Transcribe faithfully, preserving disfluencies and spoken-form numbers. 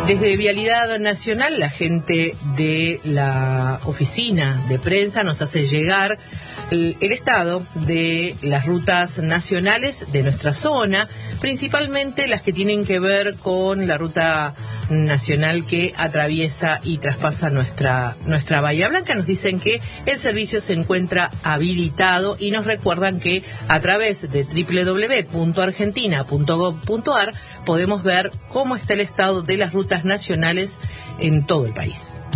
Desde Vialidad Nacional, la gente de la oficina de prensa nos hace llegar el, el estado de las rutas nacionales de nuestra zona, principalmente las que tienen que ver con la ruta nacional que atraviesa y traspasa nuestra, nuestra Bahía Blanca. Nos dicen que el servicio se encuentra habilitado y nos recuerdan que a través de doble u doble u doble u punto argentina punto gob punto ar podemos ver cómo está el estado de las rutas nacionales en todo el país.